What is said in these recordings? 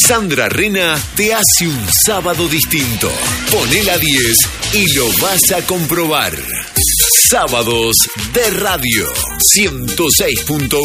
Sandra Rena te hace un sábado distinto. Poné la 10 y lo vas a comprobar. Sábados de Radio 106.1.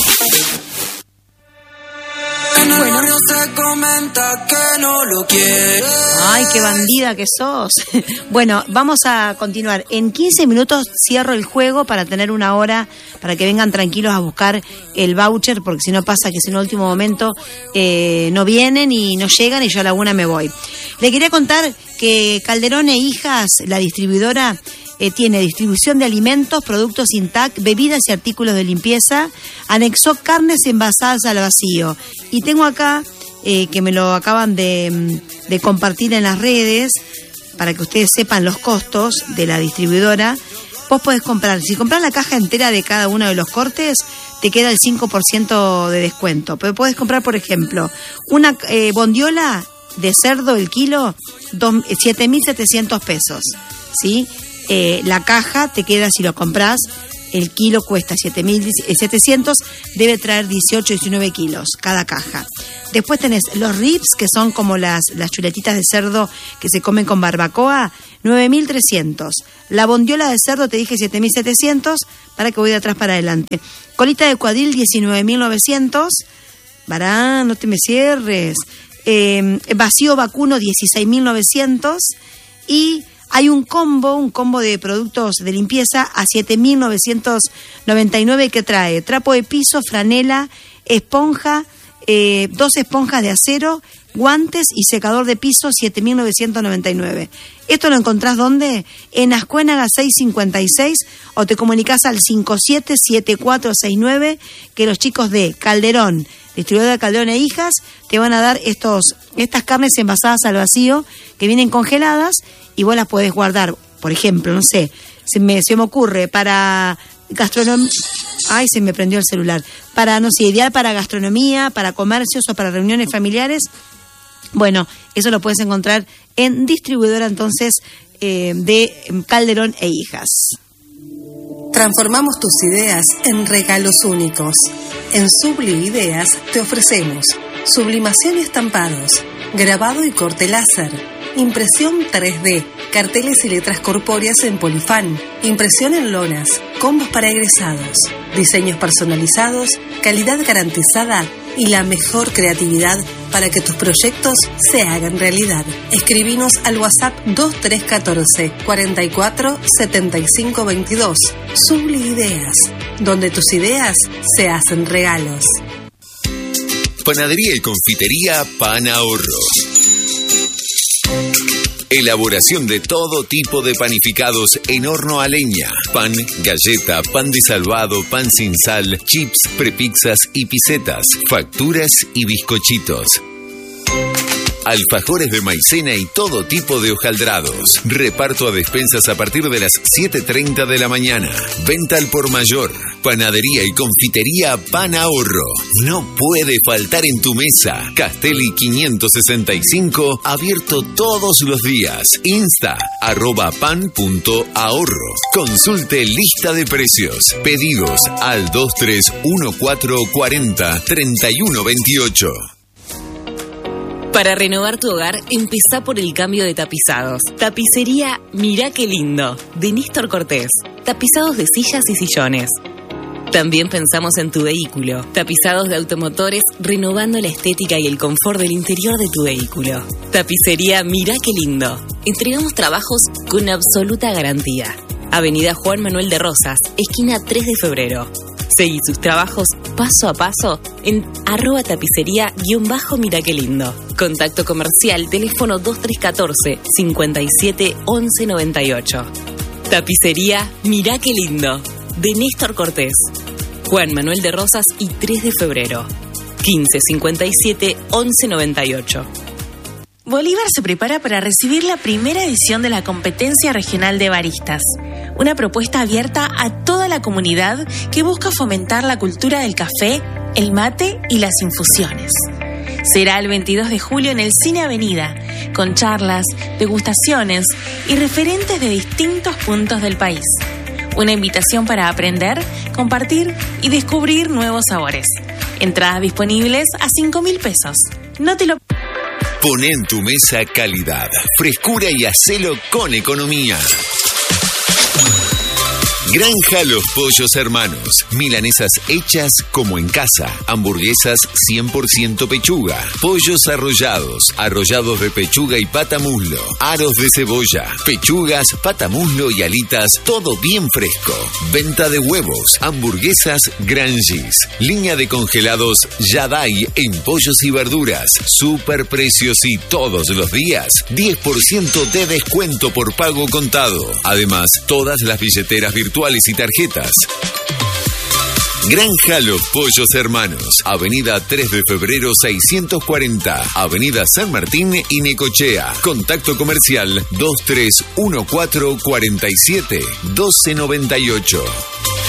Bueno, se comenta que no lo quiere. Ay, qué bandida que sos. Bueno, vamos a continuar. En 15 minutos cierro el juego para tener una hora para que vengan tranquilos a buscar el voucher, porque si no pasa que si en último momento no vienen y no llegan y yo a la 1 me voy. Le quería contar que Calderón e Hijas, la distribuidora, tiene distribución de alimentos, productos Intac, bebidas y artículos de limpieza. Anexó carnes envasadas al vacío. Y tengo acá, que me lo acaban de compartir en las redes, para que ustedes sepan los costos de la distribuidora. Vos podés comprar, si compras la caja entera de cada uno de los cortes, te queda el 5% de descuento. Pero podés comprar, por ejemplo, una bondiola de cerdo, el kilo, 7.700 pesos, ¿sí? La caja te queda, si lo compras, el kilo cuesta 7.700, debe traer 18, 19 kilos cada caja. Después tenés los ribs, que son como las chuletitas de cerdo que se comen con barbacoa, 9.300. La bondiola de cerdo, te dije 7.700, para que voy de atrás para adelante. Colita de cuadril, 19.900. Bará, no te me cierres. Vacío vacuno, 16.900. Y hay un combo de productos de limpieza a 7.999 que trae trapo de piso, franela, esponja, 2 esponjas de acero, guantes y secador de piso, 7.999. ¿Esto lo encontrás dónde? En Ascuénaga 656, o te comunicás al 577469, que los chicos de Calderón, distribuidora de Calderón e Hijas, te van a dar estas carnes envasadas al vacío que vienen congeladas y vos las podés guardar, por ejemplo, no sé, se me ocurre para gastronomía. Ay, se me prendió el celular. Para, no sé, ideal para gastronomía, para comercios o para reuniones familiares. Bueno, eso lo puedes encontrar en distribuidora entonces de Calderón e Hijas. Transformamos tus ideas en regalos únicos. En Sublideas te ofrecemos sublimación y estampados, grabado y corte láser, impresión 3D, carteles y letras corpóreas en Polifan, impresión en lonas, combos para egresados, diseños personalizados, calidad garantizada y la mejor creatividad para que tus proyectos se hagan realidad. Escribinos al WhatsApp 2314 44 75 22. Sublideas, donde tus ideas se hacen regalos. Panadería y confitería Pan Ahorro. Elaboración de todo tipo de panificados en horno a leña. Pan, galleta, pan de salvado, pan sin sal, chips, prepizzas y pisetas, facturas y bizcochitos. Alfajores de maicena y todo tipo de hojaldrados. Reparto a despensas a partir de las 7:30 de la mañana. Venta al por mayor. Panadería y confitería Pan Ahorro. No puede faltar en tu mesa. Castelli 565, abierto todos los días. Insta, @pan.ahorro. Consulte lista de precios. Pedidos al 231440 3128. Para renovar tu hogar, empezá por el cambio de tapizados. Tapicería Mirá qué lindo, de Néstor Cortés. Tapizados de sillas y sillones. También pensamos en tu vehículo. Tapizados de automotores, renovando la estética y el confort del interior de tu vehículo. Tapicería Mirá qué lindo. Entregamos trabajos con absoluta garantía. Avenida Juan Manuel de Rosas, esquina 3 de febrero. Seguí sus trabajos paso a paso en @tapicería_Mirá qué lindo. Contacto comercial, teléfono 2314 57 11 98. Tapicería Mirá qué lindo, de Néstor Cortés. Juan Manuel de Rosas y 3 de febrero. 15 57 11 98. Bolívar se prepara para recibir la primera edición de la competencia regional de baristas, una propuesta abierta a toda la comunidad que busca fomentar la cultura del café, el mate y las infusiones. Será el 22 de julio en el Cine Avenida, con charlas, degustaciones y referentes de distintos puntos del país. Una invitación para aprender, compartir y descubrir nuevos sabores. Entradas disponibles a 5.000 pesos. No te lo Poné en tu mesa calidad, frescura y hacelo con economía. Granja Los Pollos Hermanos. Milanesas hechas como en casa. Hamburguesas 100% pechuga. Pollos arrollados. Arrollados de pechuga y pata muslo. Aros de cebolla. Pechugas, pata muslo y alitas. Todo bien fresco. Venta de huevos. Hamburguesas Grangees. Línea de congelados Yadai en pollos y verduras. Super precios y todos los días 10% de descuento por pago contado. Además, todas las billeteras virtuales y tarjetas. Granja Los Pollos Hermanos. Avenida 3 de Febrero 640. Avenida San Martín y Necochea. Contacto comercial 2314 47 1298.